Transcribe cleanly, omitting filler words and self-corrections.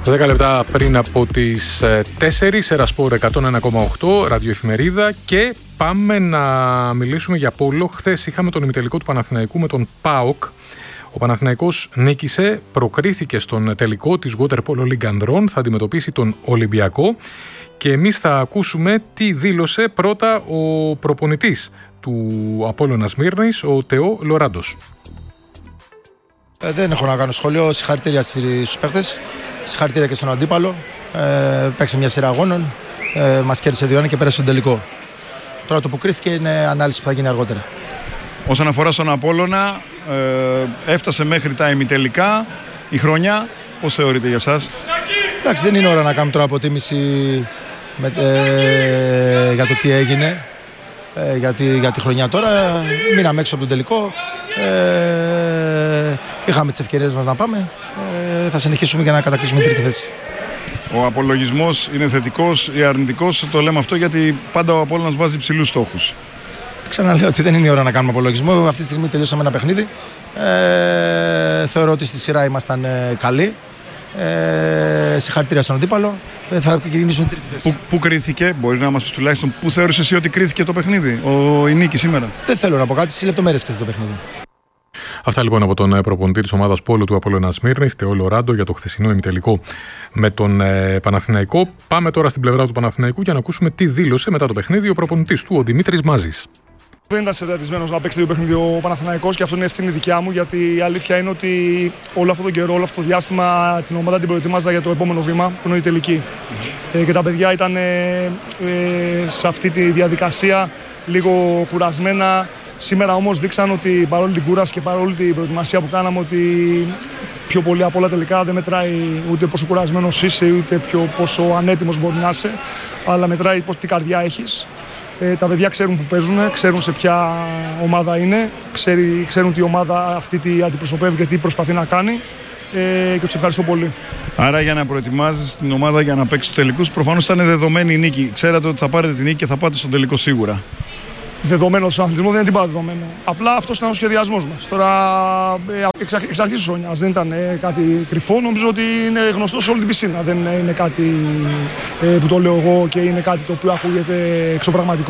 10 λεπτά πριν από τις 4, Ερασπόρ 101,8, ραδιοεφημερίδα, και πάμε να μιλήσουμε για πόλο. Χθες είχαμε τον ημιτελικό του Παναθηναϊκού με τον ΠΑΟΚ. Ο Παναθηναϊκός νίκησε, προκρίθηκε στον τελικό της Water Polo League Ανδρών, θα αντιμετωπίσει τον Ολυμπιακό και εμείς θα ακούσουμε τι δήλωσε πρώτα ο προπονητής του Απόλλωνα Σμύρνης, ο Τεό Λοράντος. Δεν έχω να κάνω σχόλιο. Συγχαρητήρια στους παίκτες, συγχαρητήρια και στον αντίπαλο. Παίξε μια σειρά αγώνων, μας κέρδισε 2-1 και πέρασε στον τελικό. Τώρα το που κρίθηκε είναι ανάλυση που θα γίνει αργότερα. Όσον αφορά στον Απόλλωνα, έφτασε μέχρι τα ημιτελικά. Η χρονιά, πώς θεωρείτε για σας? Εντάξει, δεν είναι ώρα να κάνουμε τώρα αποτίμηση για το τι έγινε για τη χρονιά τώρα. Μείναμε έξω από τον τελικό. Είχαμε τις ευκαιρίες μας να πάμε. Θα συνεχίσουμε για να κατακτήσουμε τρίτη θέση. Ο απολογισμός είναι θετικός ή αρνητικός? Το λέμε αυτό γιατί πάντα ο Απόλλωνας βάζει ψηλούς στόχους. Ξαναλέω ότι δεν είναι η ώρα να κάνουμε απολογισμό. Αυτή τη στιγμή τελειώσαμε ένα παιχνίδι. Θεωρώ ότι στη σειρά ήμασταν καλοί. Συγχαρητήρια στον αντίπαλο. Θα ξεκινήσουμε τρίτη θέση. Πού κρίθηκε, μπορεί να μας πεις τουλάχιστον, πού θεώρησε εσύ ότι κρίθηκε το παιχνίδι, η νίκη σήμερα? Δεν θέλω να πω κάτι, στις λεπτομέρειες κρίθηκε το παιχνίδι. Αυτά λοιπόν από τον προπονητή της ομάδας πόλου του Απόλλωνα Σμύρνης, Τεό Λοράντο, για το χθεσινό ημιτελικό με τον Παναθηναϊκό. Πάμε τώρα στην πλευρά του Παναθηναϊκού για να ακούσουμε τι δήλωσε μετά το παιχνίδι ο προπονητής του, ο Δημήτρης Μάζης. Δεν ήταν συνδεδεμένος να παίξει δύο παιχνίδι ο Παναθηναϊκός και αυτό είναι ευθύνη δικιά μου, γιατί η αλήθεια είναι ότι όλο αυτόν τον καιρό, όλο αυτό το διάστημα την ομάδα την προετοίμαζα για το επόμενο βήμα που είναι η τελική. Και τα παιδιά ήταν σε αυτή τη διαδικασία λίγο κουρασμένα. Σήμερα όμως δείξαν ότι παρόλη την κούραση και παρόλη την προετοιμασία που κάναμε, ότι πιο πολύ απ' όλα τελικά δεν μετράει ούτε πόσο κουρασμένος είσαι, ούτε πόσο ανέτοιμος μπορεί να είσαι, αλλά μετράει τι καρδιά έχεις. Τα παιδιά ξέρουν που παίζουν, ξέρουν σε ποια ομάδα είναι, ξέρουν τι ομάδα αυτή τι αντιπροσωπεύει και τι προσπαθεί να κάνει, και τους ευχαριστώ πολύ. Άρα για να προετοιμάζεις την ομάδα για να παίξει τους τελικούς, προφανώς ήταν δεδομένη η νίκη. Ξέρατε ότι θα πάρετε την νίκη και θα πάτε στον τελικό σίγουρα. Δεδομένο στον αθλητισμό δεν είναι τίποτα δεδομένο. Απλά αυτό ήταν ο σχεδιασμός μας. Τώρα εξ αρχής της χρονιάς δεν ήταν κάτι κρυφό. Νομίζω ότι είναι γνωστό σε όλη την πισίνα. Δεν είναι κάτι που το λέω εγώ και είναι κάτι το οποίο ακούγεται εξωπραγματικό.